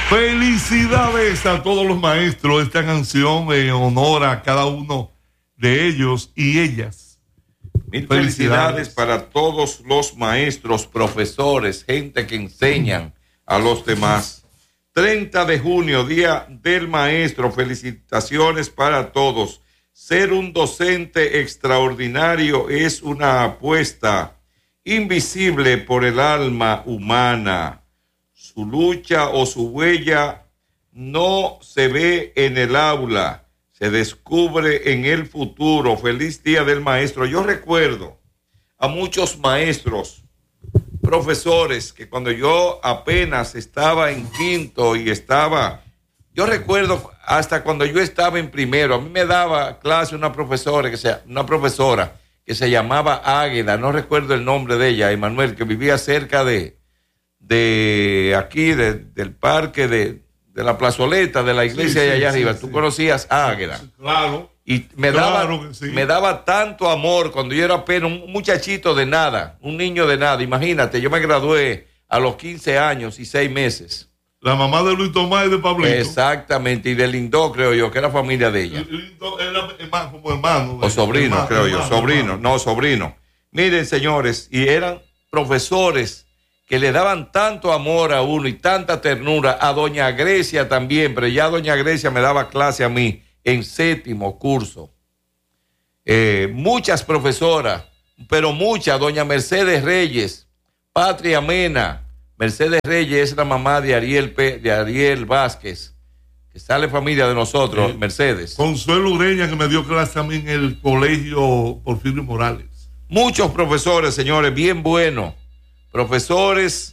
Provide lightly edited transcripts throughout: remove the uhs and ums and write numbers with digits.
Felicidades a todos los maestros. Esta canción en honor a cada uno de ellos y ellas. Mil felicidades para todos los maestros, profesores, gente que enseñan a los demás. 30 de junio, Día del Maestro. Felicitaciones para todos. Ser un docente extraordinario es una apuesta invisible por el alma humana. Su lucha o su huella no se ve en el aula, se descubre en el futuro. Feliz Día del Maestro. Yo recuerdo a muchos maestros, profesores, que cuando yo apenas estaba en quinto yo recuerdo hasta cuando yo estaba en primero, a mí me daba clase una profesora que se llamaba Águeda, no recuerdo el nombre de ella, Emanuel, que vivía cerca de aquí, del parque, de la plazoleta, de la iglesia de allá arriba. Tú conocías a Águeda. Claro. Y me daba tanto amor cuando yo era apenas un muchachito de nada, un niño de nada. Imagínate, yo me gradué a los 15 años y 6 meses. La mamá de Luis Tomás y de Pablito. Exactamente, y de Lindó, creo yo, que era familia de ella. Lindó era como hermano. O sobrino, creo yo. Sobrino. Miren, señores, y eran profesores que le daban tanto amor a uno y tanta ternura. A doña Grecia también, pero ya doña Grecia me daba clase a mí en 7º curso. Muchas profesoras, pero muchas, doña Mercedes Reyes, Patria Mena. Mercedes Reyes es la mamá de Ariel Vázquez, que sale familia de nosotros, Mercedes. Consuelo Ureña, que me dio clase a mí en el colegio Porfirio Morales. Muchos profesores, señores, bien buenos. Profesores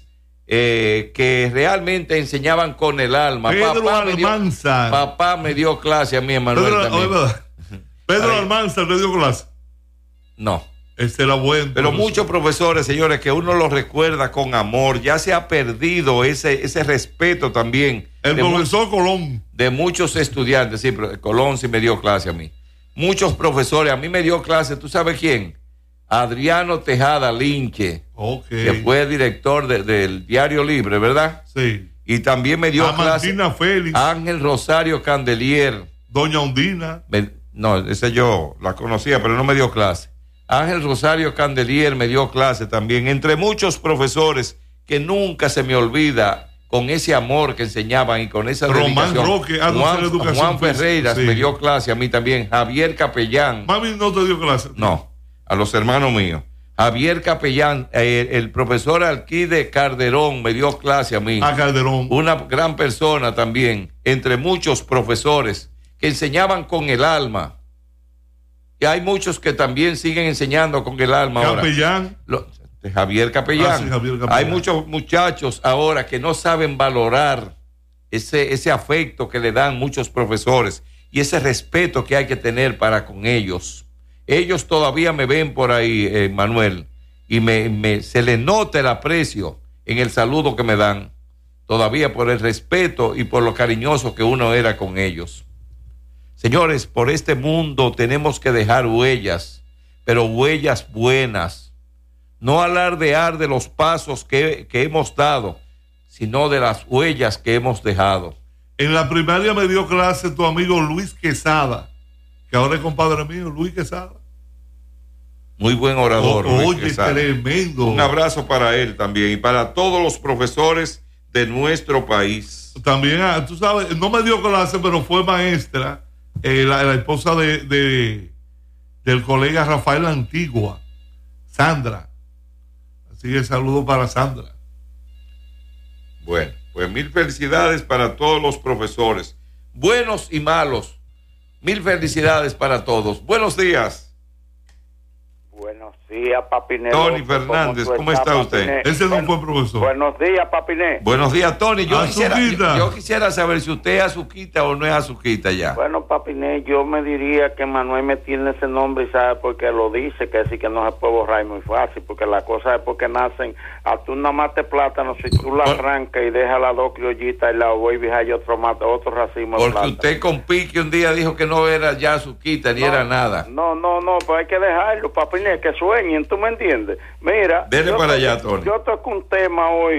que realmente enseñaban con el alma. Pedro Almanzar. Papá me dio clase a mí, Emanuel, también. Pedro Almanzar le dio clase. No. Ese era bueno. Pero muchos profesores, señores, que uno los recuerda con amor. Ya se ha perdido ese respeto también. El profesor Colón. De muchos estudiantes. Sí, pero Colón sí me dio clase a mí. Muchos profesores. A mí me dio clase, ¿tú sabes quién? Adriano Tejada Linche. Okay. Que fue director del Diario Libre, ¿verdad? Sí. Y también me dio clase. Martina Félix. Ángel Rosario Candelier. Doña Undina. No, esa yo la conocía, pero no me dio clase. Ángel Rosario Candelier me dio clase también, entre muchos profesores que nunca se me olvida, con ese amor que enseñaban y con esa Román dedicación. Roque, Juan Ferreiras me dio clase a mí también. Javier Capellán. Mami no te dio clase. No, a los hermanos míos. Javier Capellán, el profesor Alquide Calderón me dio clase a mí. A Calderón. Una gran persona también, entre muchos profesores que enseñaban con el alma. Y hay muchos que también siguen enseñando con el alma Capellán. ahora. Javier Capellán. Sí, Javier Capellán. Hay muchos muchachos ahora que no saben valorar ese afecto que le dan muchos profesores y ese respeto que hay que tener para con ellos. Ellos todavía me ven por ahí, Manuel, y se les nota el aprecio en el saludo que me dan, todavía por el respeto y por lo cariñoso que uno era con ellos. Señores, por este mundo tenemos que dejar huellas, pero huellas buenas. No alardear de los pasos que hemos dado, sino de las huellas que hemos dejado. En la primaria me dio clase tu amigo Luis Quesada, que ahora es compadre mío, Luis Quesada. Muy buen orador. Oye, tremendo. Un abrazo para él también y para todos los profesores de nuestro país. También, tú sabes, no me dio clase, pero fue maestra. La esposa del colega Rafael Antigua, Sandra. Así que saludo para Sandra. Bueno, pues mil felicidades para todos los profesores, buenos y malos. Mil felicidades para todos. Buenos días. Buenos días, Papiné. Tony Fernández, ¿cómo está usted? Papiné? Ese no fue profesor. Buenos días, Papiné. Buenos días, Tony. Yo Azuquita. quisiera saber si usted es azuquita o no es azuquita ya. Bueno, Papiné, yo me diría que Manuel me tiene ese nombre y sabe por qué lo dice, que sí que no se puede borrar muy fácil, porque la cosa es porque nacen, a tú nada más te plátano, si tú la arrancas y dejas las dos criollitas y la baby hay otro racimo de porque plátano. usted con pique un día dijo que no era ya azuquita ni era nada. No, pues hay que dejarlo, Papiné, que sueñen, ¿tú me entiendes? Mira, Dele para allá, Tony. Yo toco un tema hoy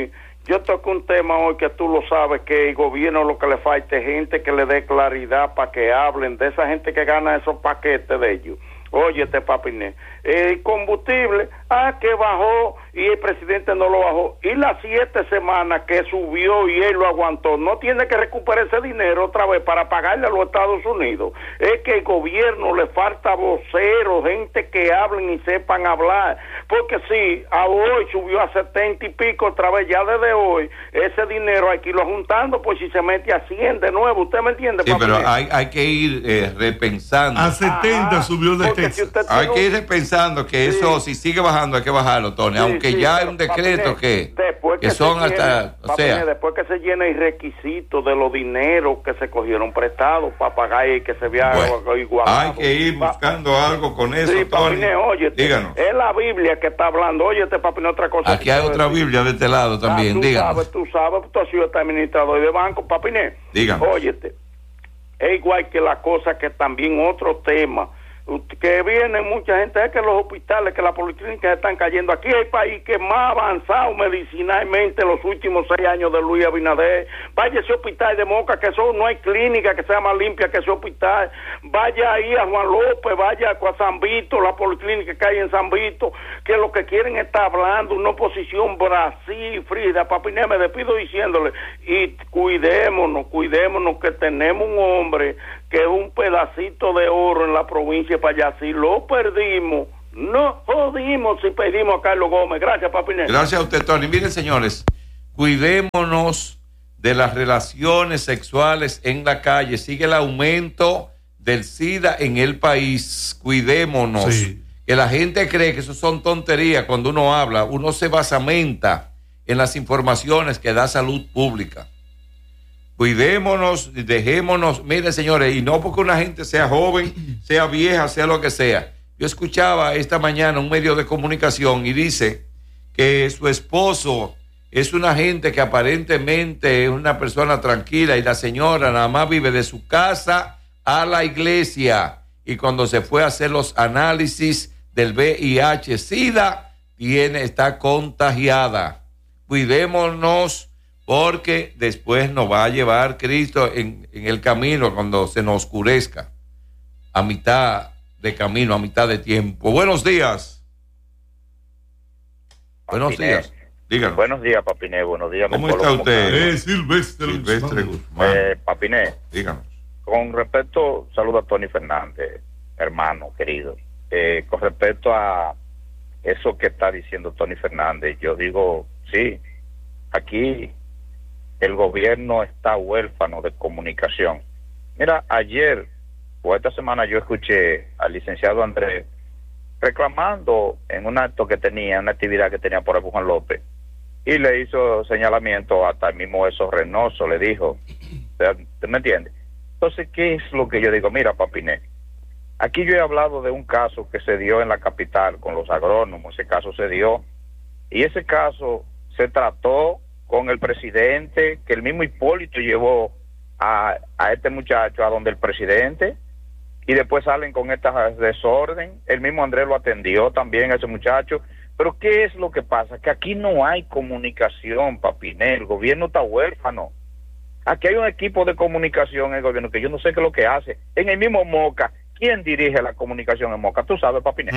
Yo toco un tema hoy que tú lo sabes, que el gobierno lo que le falta es gente que le dé claridad para que hablen de esa gente que gana esos paquetes de ellos. Óyete, Papiné, el combustible, que bajó y el presidente no lo bajó. Y las 7 semanas que subió y él lo aguantó, no tiene que recuperar ese dinero otra vez para pagarle a los Estados Unidos. Es que el gobierno le falta voceros, gente que hablen y sepan hablar. Porque si a hoy subió a 70 y pico otra vez, ya desde hoy, ese dinero hay que irlo juntando, pues si se mete a 100 de nuevo, ¿usted me entiende? Sí, Papiné? Pero hay que ir repensando. A 70 subió de Texas. Si hay que ir pensando que eso, si sigue bajando, hay que bajarlo, Tony. Aunque ya hay un decreto que son hasta. O sea, después que se llena el requisito de los dineros que se cogieron prestados para pagar y que se vea igual. Hay que ir buscando algo con eso, Tony. Oye, díganos. Es la Biblia que está hablando. Oye, Papiné, otra cosa. Aquí hay otra Biblia de este lado también. Díganos. Tú sabes, tú has sido administrador de banco, Papiné. Díganos. Óyete, es igual que la cosa que también otro tema que viene mucha gente, es que los hospitales, que las policlínicas están cayendo. Aquí hay país que más avanzado medicinalmente en los últimos 6 años de Luis Abinader. Vaya a ese hospital de Moca, que eso no hay clínica que sea más limpia que ese hospital. Vaya ahí a Juan López, vaya a San Vito, la policlínica que hay en San Vito, que lo que quieren está hablando una oposición Brasil, Frida. Papiné, me despido diciéndole, y cuidémonos que tenemos un hombre que es un pedacito de oro en la provincia para allá. Si lo perdimos, no jodimos si perdimos a Carlos Gómez. Gracias, Papiné. Gracias a usted, Tony. Miren, señores, cuidémonos de las relaciones sexuales en la calle. Sigue el aumento del SIDA en el país. Cuidémonos. Sí. Que la gente cree que eso son tonterías. Cuando uno habla, uno se basamenta en las informaciones que da Salud Pública. Cuidémonos, dejémonos, miren, señores, y no porque una gente sea joven, sea vieja, sea lo que sea. Yo escuchaba esta mañana un medio de comunicación y dice que su esposo es una gente que aparentemente es una persona tranquila y la señora nada más vive de su casa a la iglesia, y cuando se fue a hacer los análisis del VIH-Sida, está contagiada. Cuidémonos, porque después nos va a llevar Cristo en el camino cuando se nos oscurezca, a mitad de camino, a mitad de tiempo. Buenos días. Papiné. Buenos días. Díganos. Buenos días, Papiné. Buenos días. ¿Cómo está usted? Silvestre Guzmán. Papiné. Díganos. Con respecto, saludo a Tony Fernández, hermano querido. Con respecto a eso que está diciendo Tony Fernández, yo digo, sí, aquí el gobierno está huérfano de comunicación. Mira, ayer o esta semana yo escuché al licenciado Andrés reclamando en un acto que tenía, una actividad que tenía por ahí Juan López, y le hizo señalamiento hasta el mismo eso Reynoso, le dijo, ¿usted me entiende? Entonces, ¿qué es lo que yo digo? Mira, Papiné, aquí yo he hablado de un caso que se dio en la capital con los agrónomos. Ese caso se dio, y ese caso se trató con el presidente, que el mismo Hipólito llevó a este muchacho a donde el presidente, y después salen con esta desorden. El mismo Andrés lo atendió también a ese muchacho. Pero ¿qué es lo que pasa? Que aquí no hay comunicación, Papiné. El gobierno está huérfano. Aquí hay un equipo de comunicación en el gobierno que yo no sé qué es lo que hace. En el mismo Moca, ¿quién dirige la comunicación en Moca? ¿Tú sabes, Papiné?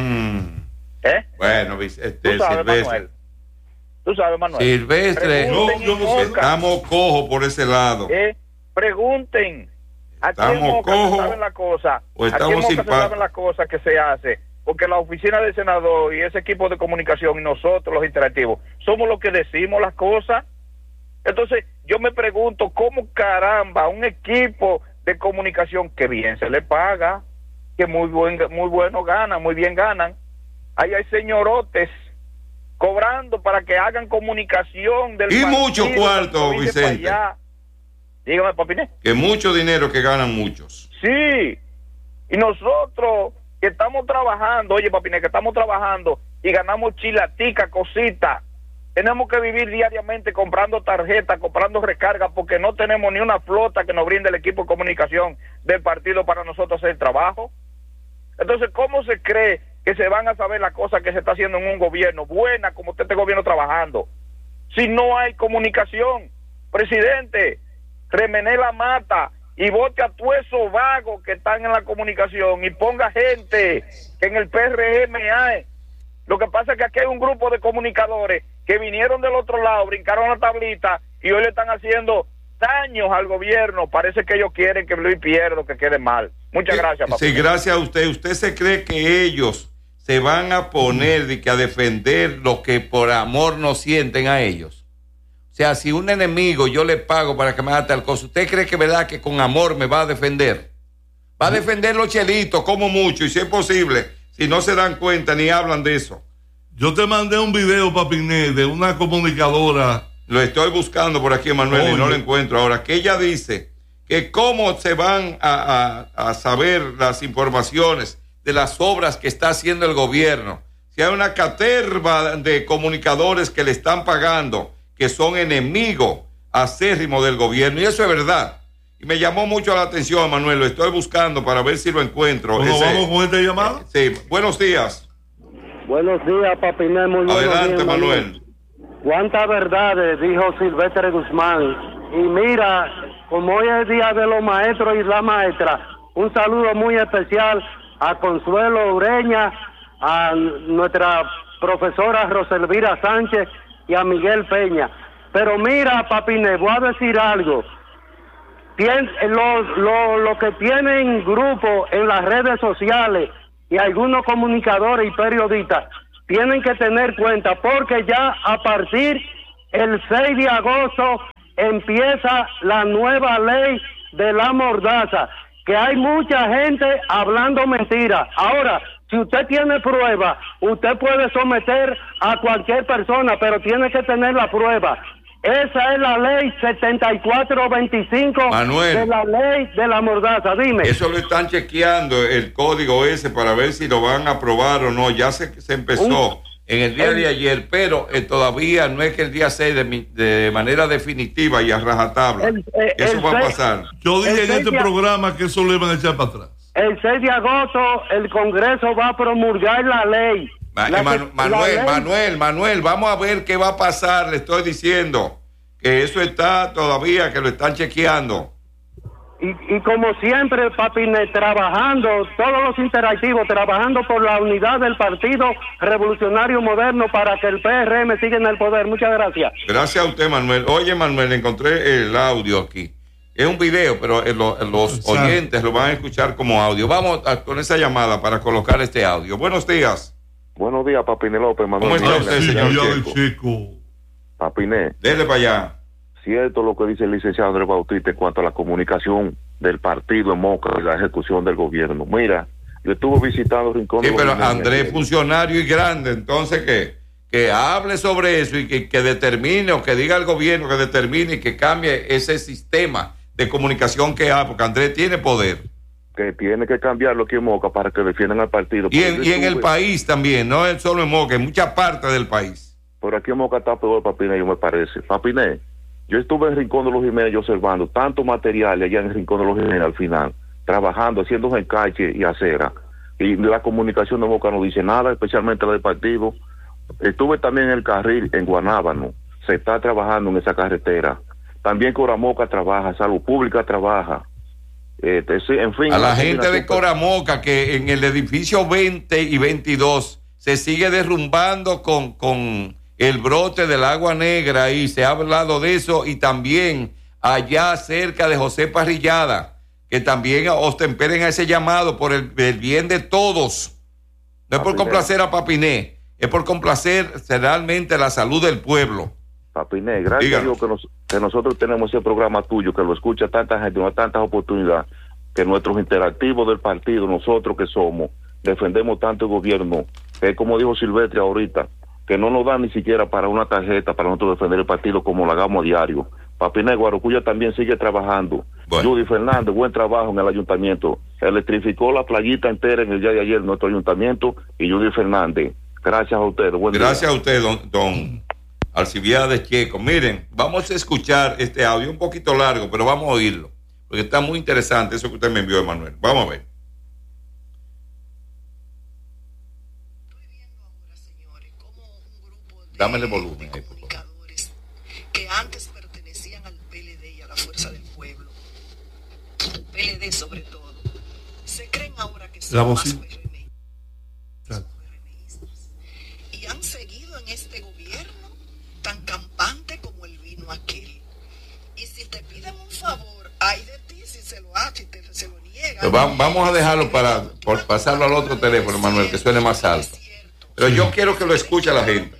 Bueno, ¿Tú sabes, Manuel? ¿Tú sabes, Manuel? Silvestre, estamos cojos por ese lado. Pregunten. Aquí en Moca se saben las cosas. Aquí en Moca se saben las cosas que se hace. Porque la oficina del senador y ese equipo de comunicación y nosotros, los interactivos, somos los que decimos las cosas. Entonces, yo me pregunto, ¿cómo caramba un equipo de comunicación que bien se le paga, que muy bueno ganan, muy bien ganan? Ahí hay señorotes cobrando para que hagan comunicación del y mucho cuarto, Vicente. Dígame, Papiné. Que mucho dinero que ganan muchos. Sí, y nosotros que estamos trabajando, oye, Papiné, que estamos trabajando y ganamos chilatica, cosita, tenemos que vivir diariamente comprando tarjetas, comprando recargas, porque no tenemos ni una flota que nos brinde el equipo de comunicación del partido para nosotros hacer el trabajo. Entonces, ¿cómo se cree que se van a saber las cosas que se está haciendo en un gobierno buena como este gobierno trabajando? si no hay comunicación? Presidente, remene la mata y vote a todos esos vagos que están en la comunicación y ponga gente que en el PRM hay. Lo que pasa es que aquí hay un grupo de comunicadores que vinieron del otro lado, brincaron la tablita y hoy le están haciendo daños al gobierno. Parece que ellos quieren que Luis pierda, que quede mal. Muchas gracias, papá. Sí, gracias a usted. ¿Usted se cree que ellos se van a poner a defender lo que por amor no sienten a ellos? O sea, si un enemigo yo le pago para que me haga tal cosa, ¿usted cree que verdad que con amor me va a defender? Va a defender los chelitos como mucho, y si es posible, si no se dan cuenta ni hablan de eso. Yo te mandé un video, Papiné, de una comunicadora. Lo estoy buscando por aquí, Manuel, y no lo encuentro ahora. Que ella dice que cómo se van a saber las informaciones de las obras que está haciendo el gobierno. Si hay una caterva de comunicadores que le están pagando, que son enemigos acérrimos del gobierno. Y eso es verdad. Y me llamó mucho la atención, Manuel. Lo estoy buscando para ver si lo encuentro. ¿Cómo vamos con esta llamada? Sí, buenos días. Buenos días, Papiné. Muy adelante, días, Manuel. ¿Cuántas verdades dijo Silvestre Guzmán? Y mira, como hoy es el día de los maestros y la maestra, un saludo muy especial a Consuelo Ureña, a nuestra profesora Roselvira Sánchez y a Miguel Peña. Pero mira, Papiné, voy a decir algo. Los que tienen grupo en las redes sociales y algunos comunicadores y periodistas tienen que tener cuenta, porque ya a partir el 6 de agosto empieza la nueva ley de la mordaza, que hay mucha gente hablando mentiras. Ahora, si usted tiene prueba, usted puede someter a cualquier persona, pero tiene que tener la prueba. Esa es la ley 7425, Manuel, de la ley de la mordaza. Dime. Eso lo están chequeando, el código ese, para ver si lo van a aprobar o no. Ya se empezó en el día de ayer, pero todavía no es que el día 6 de manera definitiva y a rajatabla. Eso va a pasar. Yo dije en este programa que eso lo iban a echar para atrás. El 6 de agosto el Congreso va a promulgar la ley. Manuel, vamos a ver qué va a pasar. Le estoy diciendo que eso está todavía, que lo están chequeando. Y como siempre, Papiné, trabajando, todos los interactivos, trabajando por la unidad del Partido Revolucionario Moderno para que el PRM siga en el poder. Muchas gracias. Gracias a usted, Manuel. Oye, Manuel, encontré el audio aquí. Es un video, pero los oyentes lo van a escuchar como audio. Vamos con esa llamada para colocar este audio. Buenos días. Buenos días, Papiné López, Manuel. ¿Cómo está usted, señor Chico? Papiné. Dele para allá. Cierto lo que dice el licenciado Andrés Bautista en cuanto a la comunicación del partido en Moca y la ejecución del gobierno. Mira, yo estuve visitando Rincón. Sí, pero Andrés, funcionario y grande, entonces que hable sobre eso y que determine, o que diga al gobierno que determine y que cambie ese sistema de comunicación que hay, porque Andrés tiene poder. Que tiene que cambiarlo aquí en Moca para que defiendan al partido. Y en el país también, no es solo en Moca, en muchas partes del país. Por aquí en Moca está peor, Papiné, yo me parece. Papiné, yo estuve en Rincón de los Jiménez observando tanto material allá en Rincón de los Jiménez al final, trabajando, haciendo encache y acera. Y la comunicación de Moca no dice nada, especialmente la del partido. Estuve también en el carril en Guanábano, se está trabajando en esa carretera. También Coramoca trabaja, Salud Pública trabaja. En fin, a la gente de Coramoca, que en el edificio 20 y 22 se sigue derrumbando con el brote del agua negra, y se ha hablado de eso, y también allá cerca de José Parrillada, que también ostemperen a ese llamado por el bien de todos. No es por complacer a Papiné, es por complacer realmente la salud del pueblo. Papiné, gracias a Dios que nosotros tenemos ese programa tuyo, que lo escucha tanta gente, no tantas oportunidades, que nuestros interactivos del partido, nosotros que somos, defendemos tanto el gobierno, que como dijo Silvestre ahorita, que no nos dan ni siquiera para una tarjeta para nosotros defender el partido como lo hagamos a diario. Papiné, Guarocuya también sigue trabajando. Bueno. Judy Fernández, buen trabajo en el ayuntamiento. Electrificó la playita entera en el día de ayer en nuestro ayuntamiento, y Judy Fernández, gracias a usted. Gracias a usted, don Alcibiades Checo. Miren, vamos a escuchar este audio, un poquito largo, pero vamos a oírlo, porque está muy interesante eso que usted me envió, Emanuel. Vamos a ver. Estoy viendo ahora, señores, cómo un grupo de Dámele volumen, comunicadores que antes pertenecían al PLD y a la Fuerza del Pueblo, al PLD sobre todo, se creen ahora que son más PRMistas y han seguido en este gobierno tan campante como el vino aquel. Y si te piden un favor, ay de ti si se lo hace y se lo niegan. Vamos a dejarlo por pasarlo al otro teléfono, Manuel, que suene más alto. Pero yo quiero que lo escuche la gente.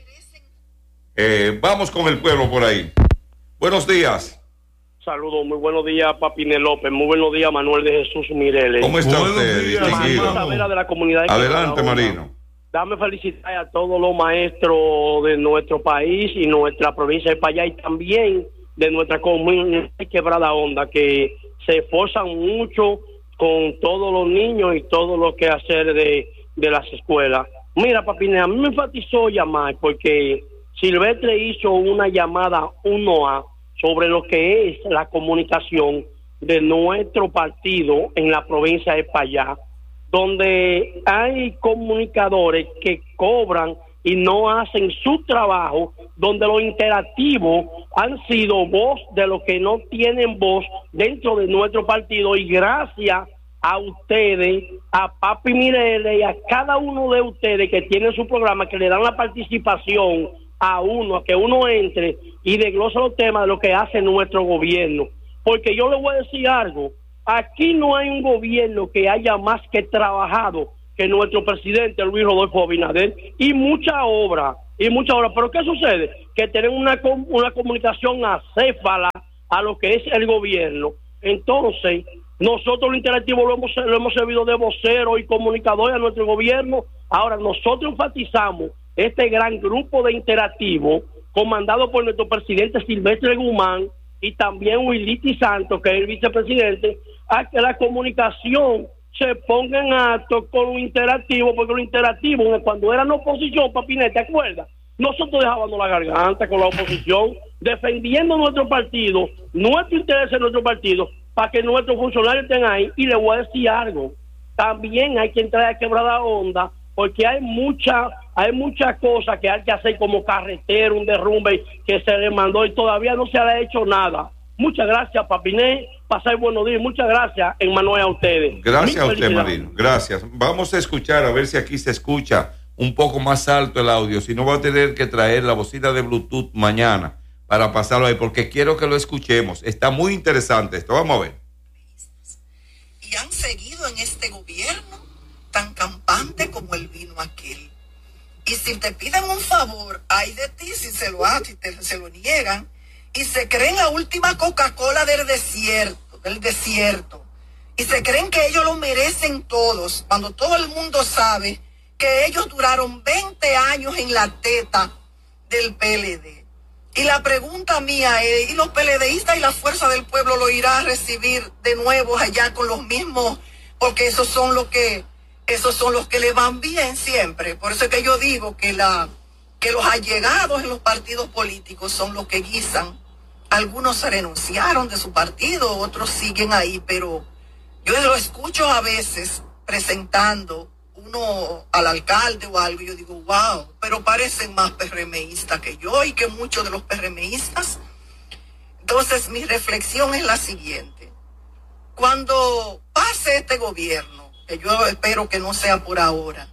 Vamos con el pueblo por ahí. Buenos días. Saludos, muy buenos días, Papine López. Muy buenos días, Manuel de Jesús Mireles. ¿Cómo está usted, distinguido? De la comunidad de Adelante, Marino. Dame felicitar a todos los maestros de nuestro país y nuestra provincia de Payá y también de nuestra comunidad de Quebrada Honda, que se esforzan mucho con todos los niños y todo lo que hacer de las escuelas. Mira, Papine, a mí me enfatizó llamar porque Silvestre hizo una llamada 1A sobre lo que es la comunicación de nuestro partido en la provincia de Payá, donde hay comunicadores que cobran y no hacen su trabajo, donde los interactivos han sido voz de los que no tienen voz dentro de nuestro partido, y gracias a ustedes, a Papi Mireles y a cada uno de ustedes que tienen su programa, que le dan la participación a que uno entre y desglosa los temas de lo que hace nuestro gobierno. Porque yo le voy a decir algo, aquí no hay un gobierno que haya más que trabajado que nuestro presidente Luis Rodolfo Abinader, y mucha obra, pero ¿qué sucede? Que tenemos una comunicación acéfala a lo que es el gobierno. Entonces, nosotros los interactivos lo hemos servido de vocero y comunicador a nuestro gobierno. Ahora, nosotros enfatizamos este gran grupo de interactivos comandado por nuestro presidente Silvestre Guzmán y también Willy Santos, que es el vicepresidente, a que la comunicación se ponga en acto con lo interactivo, porque lo interactivo, cuando eran oposición, Papinete, ¿te acuerdas? Nosotros dejábamos la garganta con la oposición, defendiendo nuestro partido, nuestro interés en nuestro partido, para que nuestros funcionarios estén ahí. Y le voy a decir algo, también hay que entrar a Quebrada Honda, porque hay muchas cosas que hay que hacer, como carretera, un derrumbe que se le mandó y todavía no se ha hecho nada. Muchas gracias, Papiné. Pasar buenos días. Muchas gracias, Emmanuel, a ustedes. Gracias a usted, Marino. Gracias. Vamos a escuchar, a ver si aquí se escucha un poco más alto el audio. Si no, va a tener que traer la bocina de Bluetooth mañana para pasarlo ahí, porque quiero que lo escuchemos. Está muy interesante esto. Vamos a ver. Y han seguido en este gobierno tan campante como el vino aquel. Y si te piden un favor, ay de ti si se lo hacen y se lo niegan. Y se creen la última Coca-Cola del desierto. Y se creen que ellos lo merecen todos, cuando todo el mundo sabe que ellos duraron 20 años en la teta del PLD. Y la pregunta mía es, ¿y los PLDistas y la Fuerza del Pueblo lo irá a recibir de nuevo allá con los mismos? Porque esos son los que le van bien siempre. Por eso es que yo digo que los allegados en los partidos políticos son los que guisan. Algunos renunciaron de su partido, otros siguen ahí, pero yo lo escucho a veces presentando uno al alcalde o algo, y yo digo, wow, pero parecen más PRMistas que yo y que muchos de los PRMistas. Entonces, mi reflexión es la siguiente. Cuando pase este gobierno, que yo espero que no sea por ahora,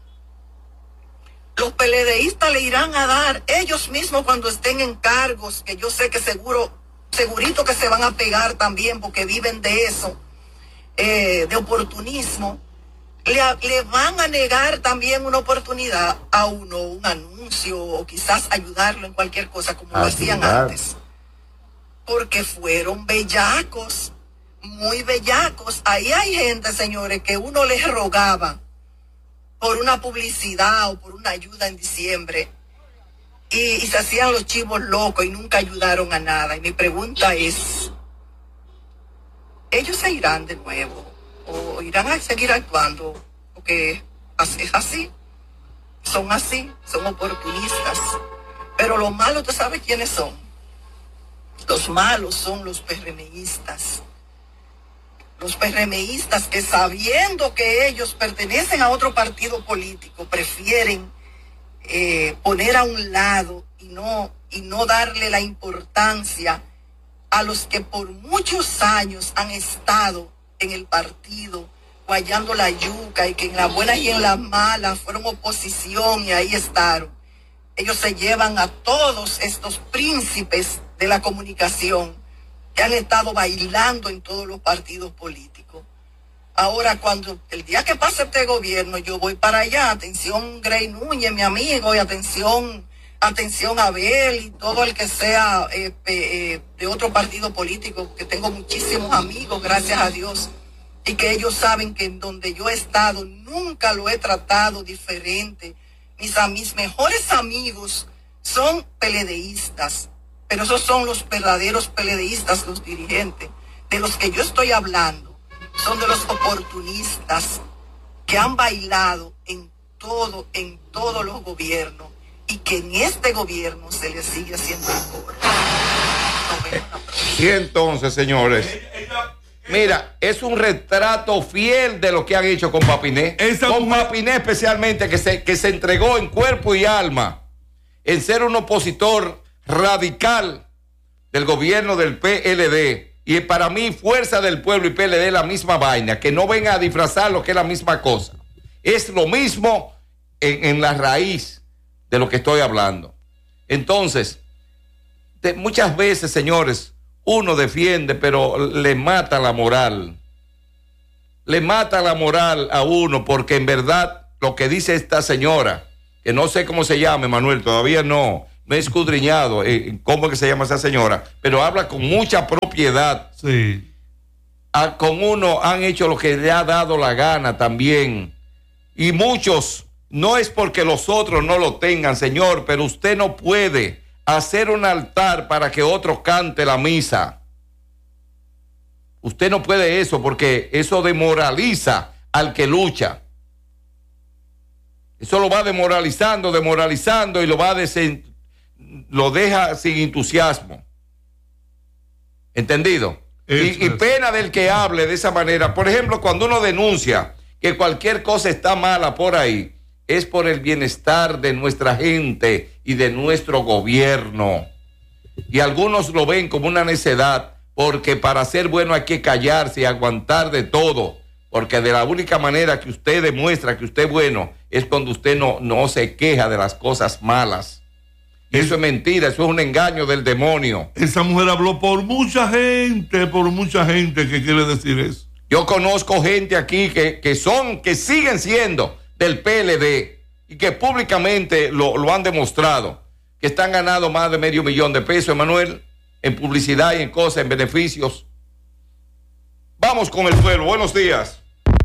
los PLDistas le irán a dar ellos mismos cuando estén en cargos, que yo sé que segurito que se van a pegar también porque viven de eso, de oportunismo, le van a negar también una oportunidad a uno, un anuncio, o quizás ayudarlo en cualquier cosa como lo hacían antes. Porque fueron bellacos, muy bellacos. Ahí hay gente, señores, que uno les rogaba por una publicidad o por una ayuda en diciembre y se hacían los chivos locos y nunca ayudaron a nada. Y mi pregunta es, ¿ellos se irán de nuevo o irán a seguir actuando? Porque es así, son oportunistas. Pero los malos, ¿tú sabes quiénes son? Los malos son los PRMistas. Los PRMistas que, sabiendo que ellos pertenecen a otro partido político, prefieren poner a un lado y no darle la importancia a los que por muchos años han estado en el partido guayando la yuca y que en las buenas y en las malas fueron oposición y ahí estaron. Ellos se llevan a todos estos príncipes de la comunicación que han estado bailando en todos los partidos políticos. Ahora, cuando el día que pase este gobierno, yo voy para allá, atención Grey Núñez, mi amigo, y atención Abel y todo el que sea de otro partido político, que tengo muchísimos amigos, gracias a Dios, y que ellos saben que en donde yo he estado nunca lo he tratado diferente. Mis mejores amigos son PLDistas, pero esos son los verdaderos PLDistas, los dirigentes. De los que yo estoy hablando son de los oportunistas que han bailado en todos los gobiernos y que en este gobierno se les sigue haciendo el coro. Y entonces, señores, mira, es un retrato fiel de lo que han hecho con Papiné. Papiné especialmente, que se entregó en cuerpo y alma en ser un opositor radical del gobierno del PLD. Y para mí, Fuerza del Pueblo y PLD es la misma vaina, que no venga a disfrazar lo que es la misma cosa. Es lo mismo en la raíz de lo que estoy hablando. Entonces, muchas veces, señores, uno defiende, pero le mata la moral. Le mata la moral a uno, porque en verdad lo que dice esta señora, que no sé cómo se llame, Manuel, todavía no me he escudriñado cómo es que se llama esa señora, pero habla con mucha propiedad. Sí. Con uno han hecho lo que le ha dado la gana también. Y muchos, no es porque los otros no lo tengan, señor, pero usted no puede hacer un altar para que otro cante la misa. Usted no puede eso, porque eso demoraliza al que lucha. Eso lo va demoralizando y lo deja sin entusiasmo. ¿Entendido? Y pena del que hable de esa manera. Por ejemplo, cuando uno denuncia que cualquier cosa está mala por ahí, es por el bienestar de nuestra gente y de nuestro gobierno. Y algunos lo ven como una necedad, porque para ser bueno hay que callarse y aguantar de todo, porque de la única manera que usted demuestra que usted es bueno es cuando usted no se queja de las cosas malas. Eso es mentira, eso es un engaño del demonio. Esa mujer habló por mucha gente que quiere decir eso. Yo conozco gente aquí que siguen siendo del PLD y que públicamente lo han demostrado, que están ganando más de $500,000, Emanuel, en publicidad y en cosas, en beneficios. Vamos con el pueblo. Buenos días.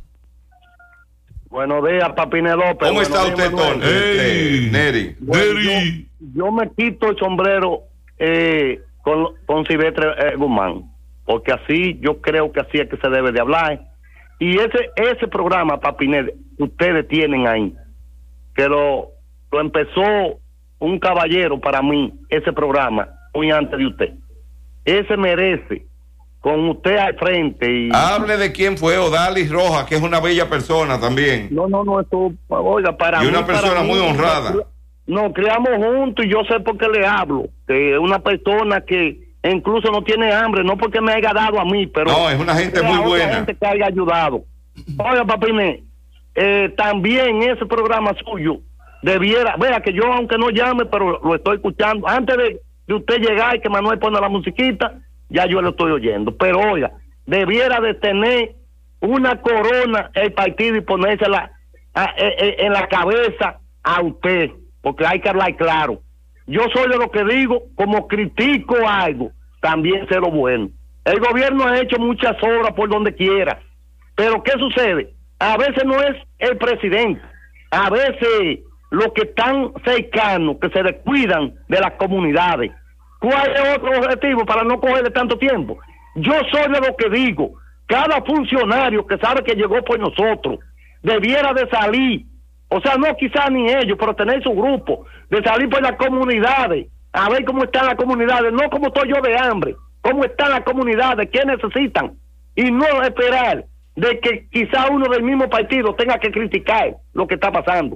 Buenos días, Papiné López. ¿Cómo está usted, Tony? Neri. Bueno, yo me quito el sombrero con Silvestre Guzmán, porque así yo creo que así es que se debe de hablar. Y ese programa, Papiné, ustedes tienen ahí, que lo empezó un caballero para mí, ese programa, muy antes de usted. Ese merece, con usted al frente. Y hable de quién fue Odalis Rojas, que es una bella persona también. No, esto, oiga, para y una persona muy honrada. Nos criamos juntos y yo sé por qué le hablo, que es una persona que incluso no tiene hambre, no porque me haya dado a mí, pero no, es una gente muy buena, gente que haya ayudado. Oiga, Papiné, también ese programa suyo debiera, vea que yo aunque no llame, pero lo estoy escuchando antes de usted llegar y que Manuel pone la musiquita, ya yo lo estoy oyendo, pero oiga, debiera de tener una corona el partido y ponérsela en la cabeza a usted, porque hay que hablar claro. Yo soy de lo que digo, como critico algo, también sé lo bueno. El gobierno ha hecho muchas obras por donde quiera, pero ¿qué sucede? A veces no es el presidente, a veces los que están cercanos, que se descuidan de las comunidades. ¿Cuál es otro objetivo para no cogerle tanto tiempo? Yo soy de lo que digo, cada funcionario que sabe que llegó por nosotros debiera de salir, o sea, no quizás ni ellos, pero tener su grupo, de salir por las comunidades, a ver cómo están las comunidades, no como estoy yo de hambre, cómo están las comunidades, qué necesitan, y no esperar de que quizá uno del mismo partido tenga que criticar lo que está pasando.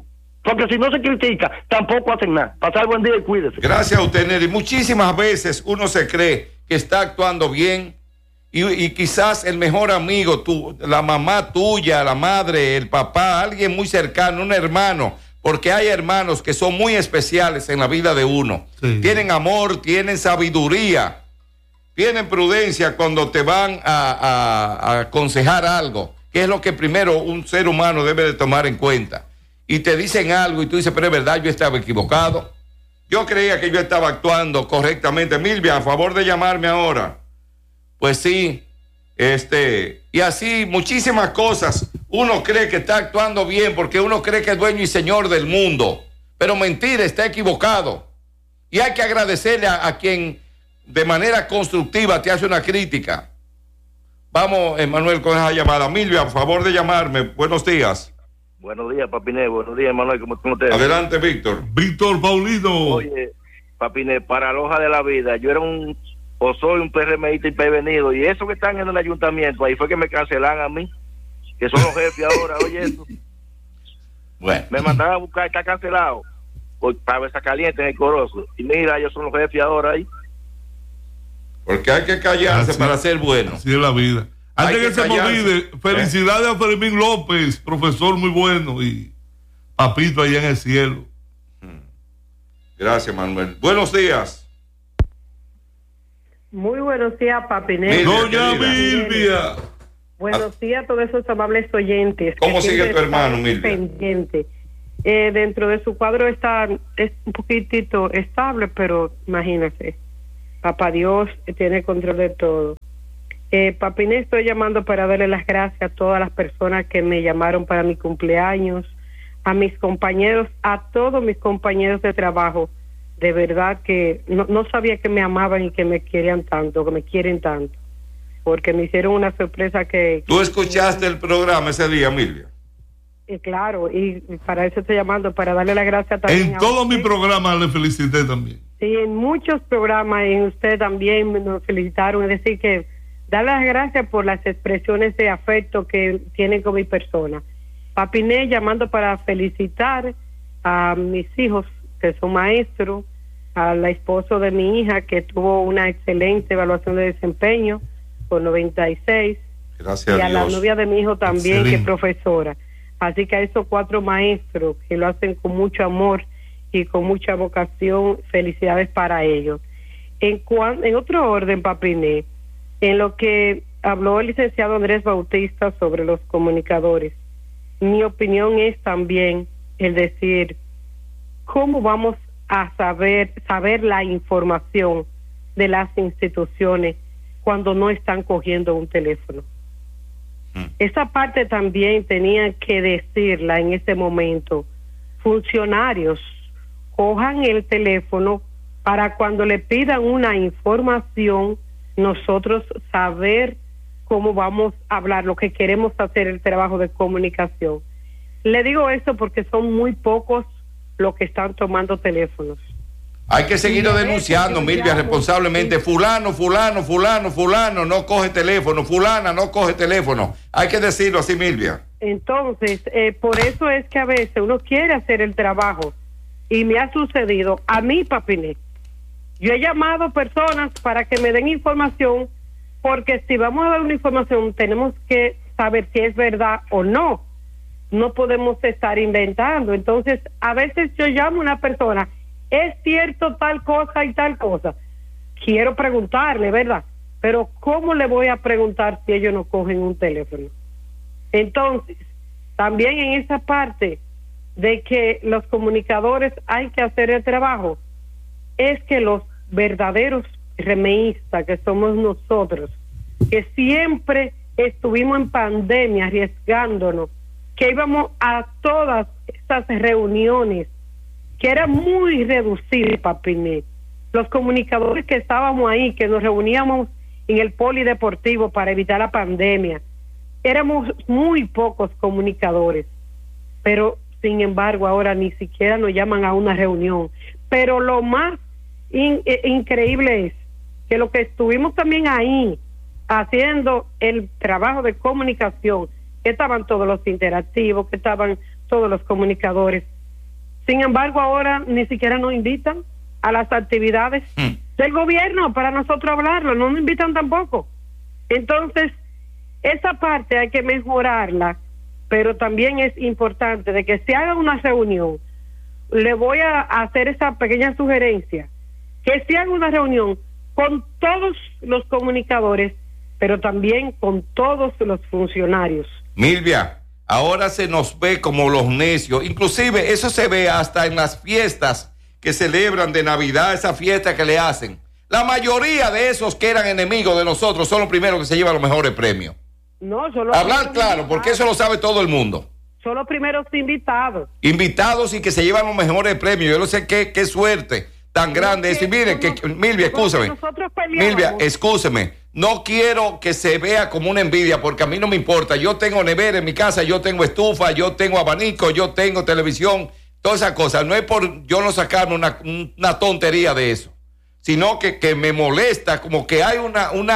porque si no se critica, tampoco hacen nada. Pasar buen día y cuídese. Gracias a usted, Neri. Muchísimas veces uno se cree que está actuando bien y quizás el mejor amigo, la mamá tuya, la madre, el papá, alguien muy cercano, un hermano, porque hay hermanos que son muy especiales en la vida de uno. Sí. Tienen amor, tienen sabiduría, tienen prudencia cuando te van a aconsejar algo, que es lo que primero un ser humano debe de tomar en cuenta. Y te dicen algo y tú dices, pero es verdad, yo estaba equivocado. Yo creía que yo estaba actuando correctamente. Milvia, a favor de llamarme ahora. Pues sí, y así muchísimas cosas. Uno cree que está actuando bien porque uno cree que es dueño y señor del mundo. Pero mentira, está equivocado. Y hay que agradecerle a quien de manera constructiva te hace una crítica. Vamos, Emanuel, con esa llamada. Milvia, a favor de llamarme. Buenos días. Buenos días, Papiné. Buenos días, Emanuel. ¿Cómo te? Adelante, Víctor. Víctor Paulino. Oye, Papiné, para la hoja de la vida, yo era soy un PRMista intervenido, y eso que están en el ayuntamiento, ahí fue que me cancelan a mí, que son los jefes ahora, oye eso. Bueno. Me mandaron a buscar, está cancelado, para estar caliente en el Corozo, y mira, ellos son los jefes ahora ahí. Porque hay que callarse así, para ser bueno. Así es la vida. Antes que se me olvide, felicidades a Fermín López, profesor muy bueno, y papito allá en el cielo. Gracias, Manuel. Buenos días. Muy buenos días, Papiné. Doña Milvia. Buenos días a todos esos amables oyentes. ¿Cómo sigue tu hermano, Milvia? Pendiente. Dentro de su cuadro es un poquitito estable, pero imagínese, papá Dios tiene control de todo. Papiné, estoy llamando para darle las gracias a todas las personas que me llamaron para mi cumpleaños, a mis compañeros, a todos mis compañeros de trabajo. De verdad que no sabía que me amaban y que me querían tanto, que me quieren tanto, porque me hicieron una sorpresa que... ¿Tú escuchaste el programa ese día, Milvia? Claro, y para eso estoy llamando, para darle las gracias también. En todos mis programas le felicité también. Sí, en muchos programas, en usted también nos felicitaron, es decir que darle las gracias por las expresiones de afecto que tienen con mi persona. Papiné, llamando para felicitar a mis hijos que son maestros, a la esposa de mi hija que tuvo una excelente evaluación de desempeño con 96, gracias y a la Dios. novia de mi hijo también, excelente, que es profesora. Así que a esos 4 maestros que lo hacen con mucho amor y con mucha vocación, felicidades para ellos. En otro orden, Papiné, en lo que habló el licenciado Andrés Bautista sobre los comunicadores, mi opinión es también el decir, ¿cómo vamos a saber la información de las instituciones cuando no están cogiendo un teléfono? Esa parte también tenían que decirla en ese momento. Funcionarios, cojan el teléfono para cuando le pidan una información, nosotros saber cómo vamos a hablar, lo que queremos hacer, el trabajo de comunicación. Le digo esto porque son muy pocos los que están tomando teléfonos. Hay que seguirlo denunciando, Milvia, responsablemente. Fulano no coge teléfono, fulana no coge teléfono. Hay que decirlo así, Milvia. Entonces, por eso es que a veces uno quiere hacer el trabajo, y me ha sucedido a mí, Papiné. Yo he llamado personas para que me den información, porque si vamos a dar una información tenemos que saber si es verdad o no. No podemos estar inventando. Entonces, a veces yo llamo a una persona, es cierto tal cosa y tal cosa. Quiero preguntarle, ¿verdad? Pero ¿cómo le voy a preguntar si ellos no cogen un teléfono? Entonces, también en esa parte de que los comunicadores hay que hacer el trabajo, es que los verdaderos remeístas que somos nosotros, que siempre estuvimos en pandemia arriesgándonos, que íbamos a todas estas reuniones, que era muy reducido, Papiné. Los comunicadores que estábamos ahí, que nos reuníamos en el polideportivo para evitar la pandemia, éramos muy pocos comunicadores, pero sin embargo ahora ni siquiera nos llaman a una reunión. Pero lo más increíble es que lo que estuvimos también ahí haciendo el trabajo de comunicación, que estaban todos los interactivos, que estaban todos los comunicadores, Sin embargo, ahora ni siquiera nos invitan a las actividades del gobierno para nosotros hablarlo, no nos invitan tampoco. Entonces, esa parte hay que mejorarla, pero también es importante de que se haga una reunión. Le voy a hacer esa pequeña sugerencia, que se haga una reunión con todos los comunicadores, pero también con todos los funcionarios. Milvia, ahora se nos ve como los necios, inclusive eso se ve hasta en las fiestas que celebran de Navidad, esa fiesta que le hacen. La mayoría de esos que eran enemigos de nosotros son los primeros que se llevan los mejores premios. No, solo hablar claro, porque eso lo sabe todo el mundo. Son los primeros invitados. Invitados y que se llevan los mejores premios. Yo no sé qué suerte tan grande es. Y mire, Milvia, escúchame. Milvia, escúcheme. No quiero que se vea como una envidia, porque a mí no me importa. Yo tengo nevera en mi casa, yo tengo estufa, yo tengo abanico, yo tengo televisión, todas esas cosas. No es por yo no sacarme una tontería de eso, sino que me molesta como que hay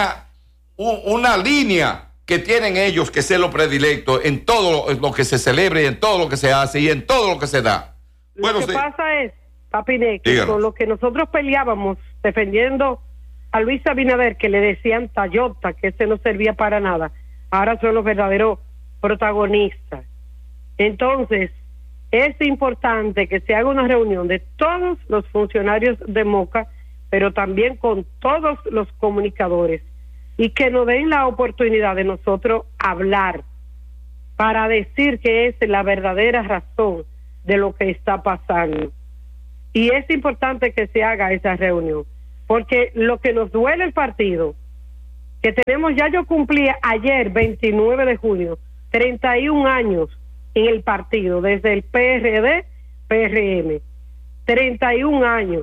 una línea que tienen ellos que ser lo predilecto en todo lo que se celebra y en todo lo que se hace y en todo lo que se da. Lo que pasa es, Papiné, que con lo que nosotros peleábamos defendiendo a Luis Abinader, que le decían Tayota, que ese no servía para nada, ahora son los verdaderos protagonistas. Entonces, es importante que se haga una reunión de todos los funcionarios de Moca, pero también con todos los comunicadores, y que nos den la oportunidad de nosotros hablar para decir que es la verdadera razón de lo que está pasando. Y es importante que se haga esa reunión, porque lo que nos duele el partido, que tenemos, ya yo cumplí ayer, 29 de junio, 31 años en el partido, desde el PRD, PRM, 31 años,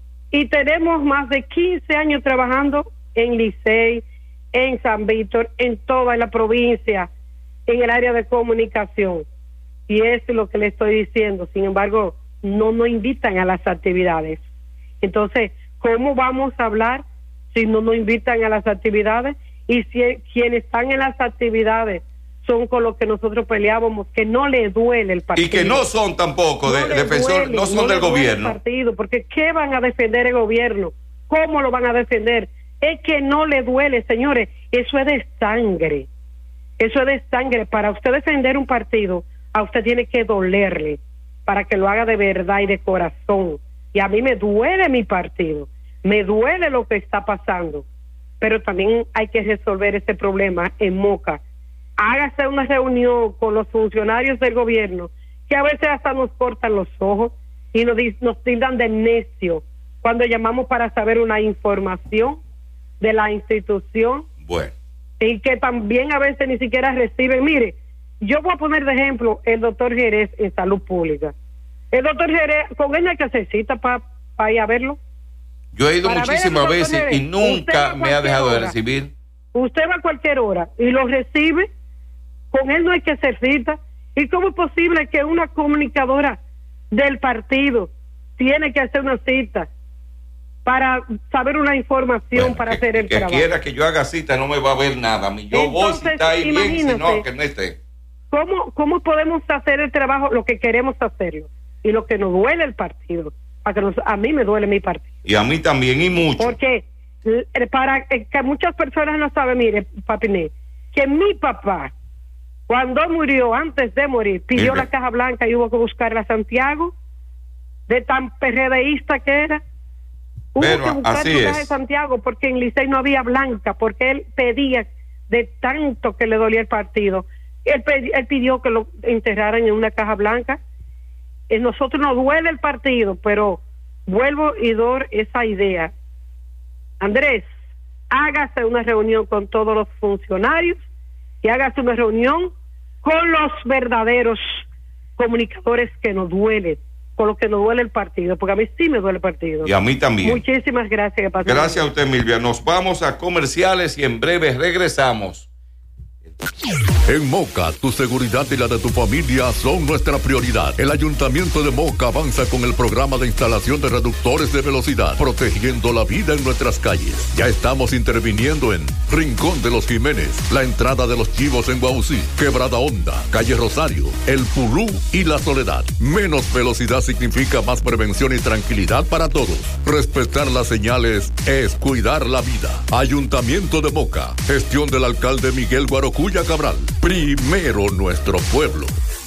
y tenemos más de 15 años trabajando en Licey, en San Víctor, en toda la provincia, en el área de comunicación, y eso es lo que le estoy diciendo. Sin embargo, no nos invitan a las actividades. Entonces, ¿cómo vamos a hablar si no nos invitan a las actividades? Y si quienes están en las actividades son con los que nosotros peleábamos, que no le duele el partido. Y que no son tampoco defensores, no son del gobierno. Partido, porque ¿qué van a defender el gobierno? ¿Cómo lo van a defender? Es que no le duele, señores. Eso es de sangre. Eso es de sangre. Para usted defender un partido, a usted tiene que dolerle para que lo haga de verdad y de corazón. Y a mí me duele mi partido, me duele lo que está pasando, pero también hay que resolver ese problema en Moca. Hágase una reunión con los funcionarios del gobierno, que a veces hasta nos cortan los ojos y nos tildan de necio cuando llamamos para saber una información de la institución. Bueno. Y que también a veces ni siquiera reciben. Mire, yo voy a poner de ejemplo el doctor Jerez en salud pública. El doctor Jerez, con él no hay que hacer cita para ir a verlo. Yo he ido muchísimas veces y nunca me ha dejado de recibir. Usted va a cualquier hora y lo recibe, con él no hay que hacer cita. ¿Y cómo es posible que una comunicadora del partido tiene que hacer una cita para saber una información, para hacer el trabajo? Que quiera que yo haga cita no me va a ver nada. Yo entonces, voy si está ahí bien, si no, que no esté. ¿Cómo podemos hacer el trabajo, lo que queremos hacerlo? Y lo que nos duele el partido, a mí me duele mi partido. Y a mí también, y mucho. Porque para que muchas personas no saben, mire, Papiné, que mi papá, cuando murió, antes de morir, pidió la caja blanca y hubo que buscarla a Santiago, de tan PRDista que era. Hubo que buscar su caja de Santiago, porque en Licey no había blanca, porque él pedía de tanto que le dolía el partido. Él pidió que lo enterraran en una caja blanca. Nosotros nos duele el partido, pero vuelvo y doy esa idea. Andrés, hágase una reunión con todos los funcionarios y hágase una reunión con los verdaderos comunicadores que nos duelen, con los que nos duele el partido, porque a mí sí me duele el partido. Y a mí también. Muchísimas gracias. Gracias a usted, Milvia. Nos vamos a comerciales y en breve regresamos. En Moca, tu seguridad y la de tu familia son nuestra prioridad. El Ayuntamiento de Moca avanza con el programa de instalación de reductores de velocidad, protegiendo la vida en nuestras calles. Ya estamos interviniendo en Rincón de los Jiménez, la entrada de los Chivos en Guaucí, Quebrada Honda, Calle Rosario, El Pulú y La Soledad. Menos velocidad significa más prevención y tranquilidad para todos. Respetar las señales es cuidar la vida. Ayuntamiento de Moca, gestión del alcalde Miguel Guarocuya Cabral. Primero nuestro pueblo.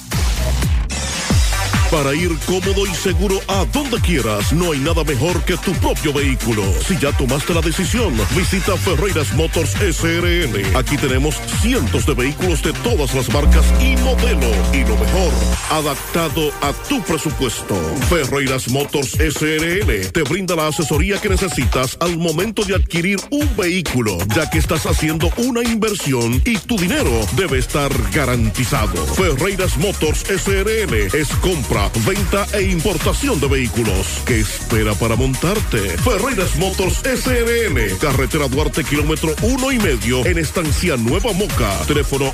Para ir cómodo y seguro a donde quieras, no hay nada mejor que tu propio vehículo. Si ya tomaste la decisión, visita Ferreiras Motors SRL. Aquí tenemos cientos de vehículos de todas las marcas y modelos. Y lo mejor, adaptado a tu presupuesto. Ferreiras Motors SRL te brinda la asesoría que necesitas al momento de adquirir un vehículo, ya que estás haciendo una inversión y tu dinero debe estar garantizado. Ferreiras Motors SRL es compra, venta e importación de vehículos. ¿Qué espera para montarte? Ferreiras Motors SRL, carretera Duarte, kilómetro 1.5 en Estancia Nueva Moca. Teléfono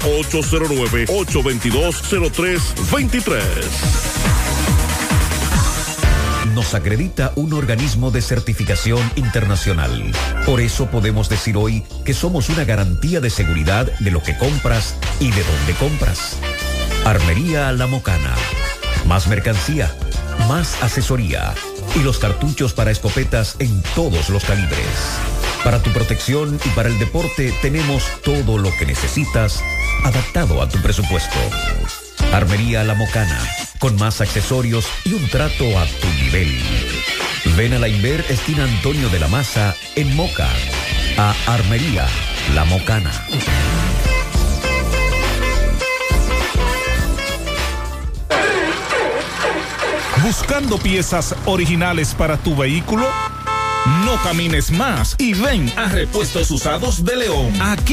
809-822-0323. Nos acredita un organismo de certificación internacional. Por eso podemos decir hoy que somos una garantía de seguridad de lo que compras y de dónde compras. Armería La Mocana. Más mercancía, más asesoría y los cartuchos para escopetas en todos los calibres. Para tu protección y para el deporte tenemos todo lo que necesitas adaptado a tu presupuesto. Armería La Mocana, con más accesorios y un trato a tu nivel. Ven a la Inver, esquina Antonio de la Maza, en Moca, a Armería La Mocana. ¿Buscando piezas originales para tu vehículo? No camines más y ven a Repuestos Usados de León. Aquí